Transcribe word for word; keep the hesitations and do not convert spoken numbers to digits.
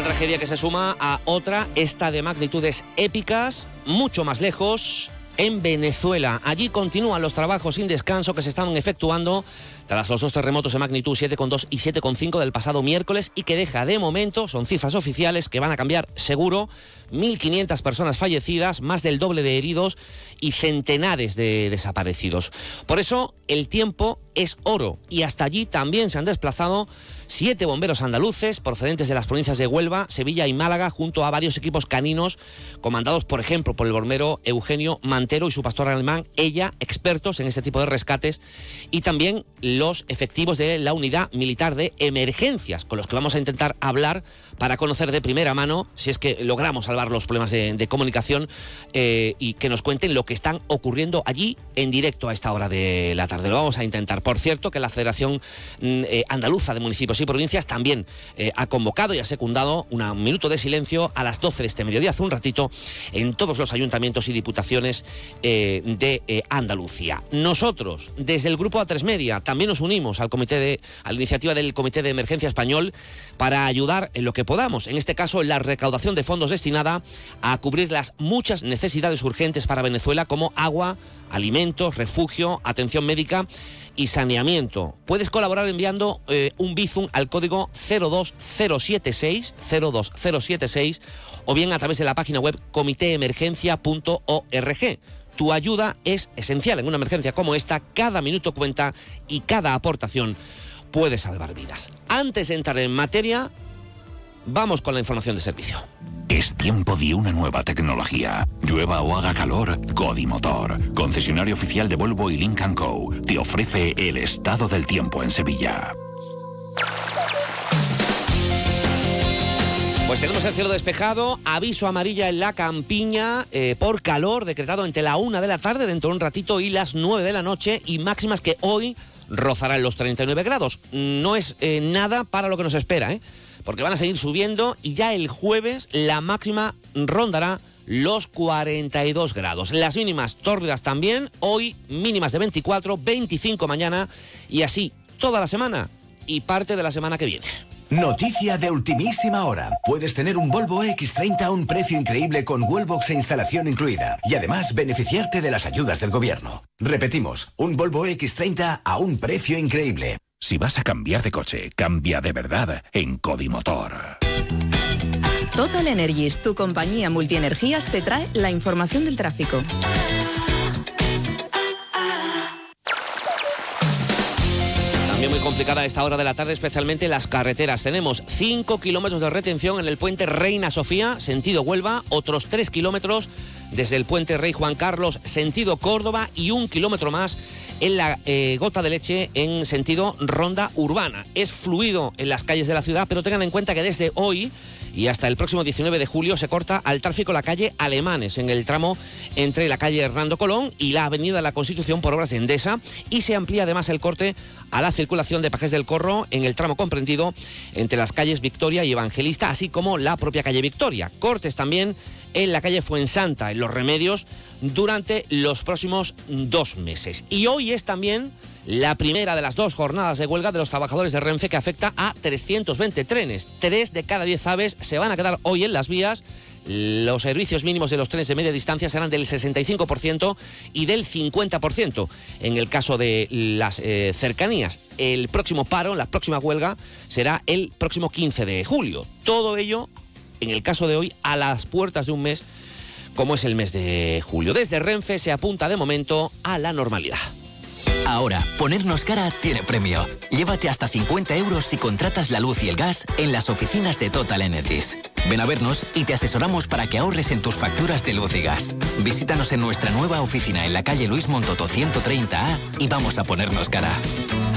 Una tragedia que se suma a otra, esta de magnitudes épicas, mucho más lejos, en Venezuela. Allí continúan los trabajos sin descanso que se están efectuando tras los dos terremotos de magnitud siete coma dos y siete coma cinco del pasado miércoles y que deja de momento, son cifras oficiales que van a cambiar seguro, mil quinientas personas fallecidas, más del doble de heridos y centenares de desaparecidos. Por eso el tiempo es oro y hasta allí también se han desplazado siete bomberos andaluces procedentes de las provincias de Huelva, Sevilla y Málaga, junto a varios equipos caninos comandados, por ejemplo, por el bombero Eugenio Mantero y su pastor alemán, ella, expertos en este tipo de rescates, y también los efectivos de la unidad militar de emergencias, con los que vamos a intentar hablar para conocer de primera mano, si es que logramos salvar los problemas de, de comunicación, eh, y que nos cuenten lo que están ocurriendo allí en directo a esta hora de la tarde. Lo vamos a intentar. Por cierto, que la Federación eh, Andaluza de Municipios y Provincias también eh, ha convocado y ha secundado una, un minuto de silencio a las doce de este mediodía, hace un ratito, en todos los ayuntamientos y diputaciones eh, de eh, Andalucía. Nosotros, desde el Grupo A tres Media, también nos unimos al comité de, a la iniciativa del Comité de Emergencia Español para ayudar en lo que podamos, en este caso la recaudación de fondos destinada a cubrir las muchas necesidades urgentes para Venezuela, como agua, alimentos, refugio, atención médica y saneamiento. Puedes colaborar enviando eh, un Bizum al código cero dos cero siete seis o bien a través de la página web comité emergencia punto org. Tu ayuda es esencial en una emergencia como esta. Cada minuto cuenta y cada aportación puede salvar vidas. Antes de entrar en materia, vamos con la información de servicio. Es tiempo de una nueva tecnología. Llueva o haga calor, Codimotor, concesionario oficial de Volvo y Lynk and Co, te ofrece el estado del tiempo en Sevilla. Pues tenemos el cielo despejado, aviso amarilla en la campiña eh, por calor, decretado entre la una de la tarde, dentro de un ratito, y las nueve de la noche, y máximas que hoy rozarán los treinta y nueve grados. No es eh, nada para lo que nos espera, ¿eh? Porque van a seguir subiendo y ya el jueves la máxima rondará los cuarenta y dos grados. Las mínimas tórridas también, hoy mínimas de veinticuatro, veinticinco mañana y así toda la semana y parte de la semana que viene. Noticia de ultimísima hora. Puedes tener un Volvo equis treinta a un precio increíble con Wallbox e instalación incluida y además beneficiarte de las ayudas del gobierno. Repetimos, un Volvo equis treinta a un precio increíble. Si vas a cambiar de coche, cambia de verdad en Codimotor. Total Energies, tu compañía multienergías, te trae la información del tráfico. También muy complicada a esta hora de la tarde, especialmente las carreteras. Tenemos cinco kilómetros de retención en el puente Reina Sofía, sentido Huelva, otros tres kilómetros desde el puente Rey Juan Carlos, sentido Córdoba, y un kilómetro más en la eh, Gota de Leche, en sentido Ronda Urbana. Es fluido en las calles de la ciudad, pero tengan en cuenta que desde hoy y hasta el próximo diecinueve de julio se corta al tráfico la calle Alemanes, en el tramo entre la calle Hernando Colón y la avenida de la Constitución por obras de Endesa, y se amplía además el corte a la circulación de Pajés del Corro en el tramo comprendido entre las calles Victoria y Evangelista, así como la propia calle Victoria. Cortes también en la calle Fuensanta, en Los Remedios, durante los próximos dos meses. Y hoy es también la primera de las dos jornadas de huelga de los trabajadores de Renfe, que afecta a trescientos veinte trenes. Tres de cada diez aves se van a quedar hoy en las vías. Los servicios mínimos de los trenes de media distancia serán del sesenta y cinco por ciento y del cincuenta por ciento en el caso de las eh, cercanías. El próximo paro, la próxima huelga, será el próximo quince de julio. Todo ello, en el caso de hoy, a las puertas de un mes, como es el mes de julio. Desde Renfe se apunta de momento a la normalidad. Ahora, ponernos cara tiene premio. Llévate hasta cincuenta euros si contratas la luz y el gas en las oficinas de Total Energies. Ven a vernos y te asesoramos para que ahorres en tus facturas de luz y gas. Visítanos en nuestra nueva oficina en la calle Luis Montoto ciento treinta A y vamos a ponernos cara.